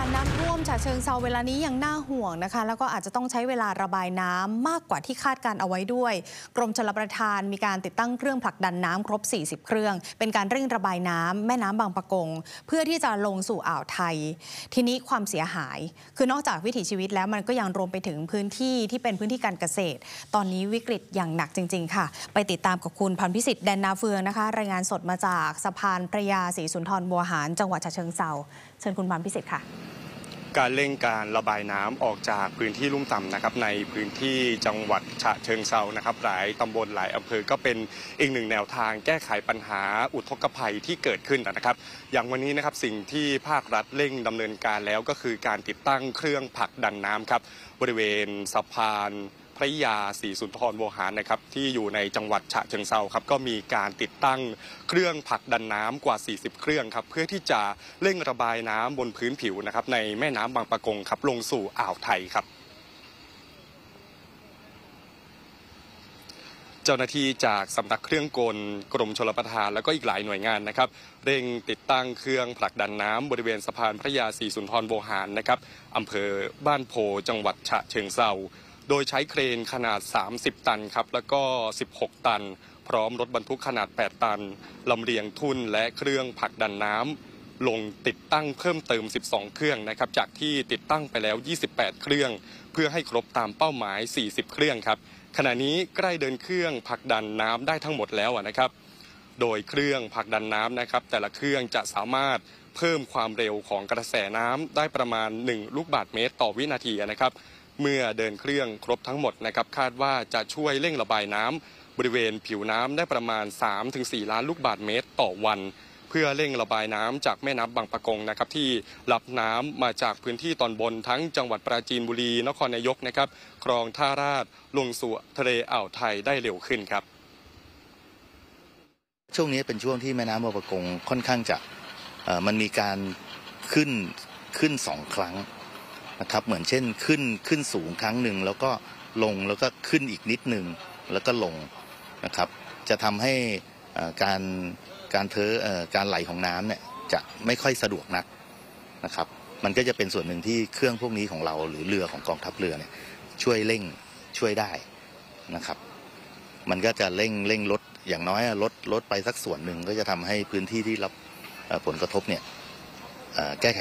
น้ำท่วมฉะเชิงเซาเวลานี้ยังน่าห่วงนะคะแล้วก็อาจจะต้องใช้เวลาระบายน้ำมากกว่าที่คาดการเอาไว้ด้วยกรมชลประทานมีการติดตั้งเครื่องผลักดันน้ำครบ40เครื่องเป็นการเร่งระบายน้ำแม่น้ำบางปะกงเพื่อที่จะลงสู่อ่าวไทยทีนี้ความเสียหายคือนอกจากวิถีชีวิตแล้วมันก็ยังรวมไปถึงพื้นที่ที่เป็นพื้นที่การเกษตรตอนนี้วิกฤตอย่างหนักจริงๆค่ะไปติดตามกับคุณพันพิสิทธิ์แดนนาเฟืองนะคะรายงานสดมาจากสะพานพระยาศรีสุนทรบัวหารจังหวัดฉะเชิงเซาเชิญคุณพันพิสิทธิ์ค่ะการเร่งการระบายน้ำออกจากพื้นที่ลุ่มต่ำนะครับในพื้นที่จังหวัดฉะเชิงเซานะครับหลายตำบลหลายอำเภอก็เป็นอีกหนึ่งแนวทางแก้ไขปัญหาอุทกภัยที่เกิดขึ้นนะครับอย่างวันนี้นะครับสิ่งที่ภาครัฐเร่งดำเนินการแล้วก็คือการติดตั้งเครื่องผลักดันน้ำครับบริเวณสะพานพระยาศรีสุนทรบัวหารนะครับที่อยู่ในจังหวัดฉะเชิงเซาครับก็มีการติดตั้งเครื่องผลักดันน้ำกว่า40เครื่องครับเพื่อที่จะเร่งระบายน้ำบนพื้นผิวนะครับในแม่น้ำบางปะกงครับลงสู่อ่าวไทยครับเจ้าหน้าที่จากสำนักเครื่องกลกรมชลประทานแล้วก็อีกหลายหน่วยงานนะครับเร่งติดตั้งเครื่องผลักดันน้ำบริเวณสะพานพระยาศรีสุนทรบัวหารนะครับอำเภอบ้านโพจังหวัดฉะเชิงเซาโดยใช้เครนขนาด30ตันครับแล้วก็16ตันพร้อมรถบรรทุกขนาด8ตันลำเลียงทุ่นและเครื่องผลักดันน้ำลงติดตั้งเพิ่มเติม12เครื่องนะครับจากที่ติดตั้งไปแล้ว28เครื่องเพื่อให้ครบตามเป้าหมาย40เครื่องครับขณะนี้ใกล้เดินเครื่องผลักดันน้ำได้ทั้งหมดแล้วนะครับโดยเครื่องผลักดันน้ำนะครับแต่ละเครื่องจะสามารถเพิ่มความเร็วของกระแสน้ำได้ประมาณ1ลูกบาศก์เมตรต่อวินาทีนะครับเมื่อเดินเครื่องครบทั้งหมดนะครับคาดว่าจะช่วยเร่งระบายน้ำบริเวณผิวน้ำได้ประมาณ 3-4 ล้านลูกบาศก์เมตรต่อวันเพื่อเร่งระบายน้ำจากแม่น้ำบางปะกงนะครับที่รับน้ำมาจากพื้นที่ตอนบนทั้งจังหวัดปราจีนบุรีนครนายกนะครับคลองท่าราชลงสู่ทะเลอ่าวไทยได้เร็วขึ้นครับช่วงนี้เป็นช่วงที่แม่น้ำบางปะกงค่อนข้างจะมันมีการขึ้น2ครั้งนะครับเหมือนเช่นขึ้นสูงครั้งหนึ่งแล้วก็ลงแล้วก็ขึ้นอีกนิดหนึ่งแล้วก็ลงนะครับจะทำให้การไหลของน้ำเนี่ยจะไม่ค่อยสะดวกนักนะครับมันก็จะเป็นส่วนหนึ่งที่เครื่องพวกนี้ของเราหรือเรือของกองทัพเรือเนี่ยช่วยเร่งช่วยได้นะครับมันก็จะเร่งลดอย่างน้อยลดไปสักส่วนหนึ่งก็จะทำให้พื้นที่ที่รับผลกระทบเนี่ยแก้ไข